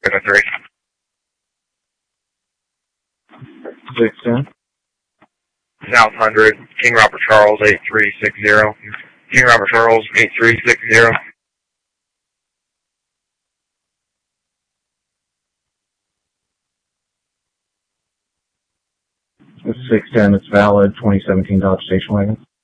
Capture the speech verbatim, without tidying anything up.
three. six ten. South one hundred, King Robert Charles, eight three six zero. King Robert Charles, eight three six zero. six ten, it's valid, twenty seventeen Dodge Station Wagon.